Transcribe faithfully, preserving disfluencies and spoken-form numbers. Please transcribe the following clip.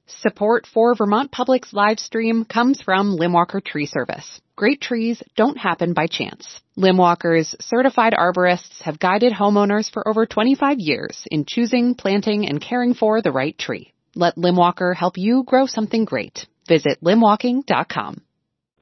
Support for Vermont Public's live stream comes from Limwalker Tree Service. Great trees don't happen by chance. Limwalker's certified arborists have guided homeowners for over twenty-five years in choosing, planting, and caring for the right tree. Let Limwalker help you grow something great. Visit limwalking dot com.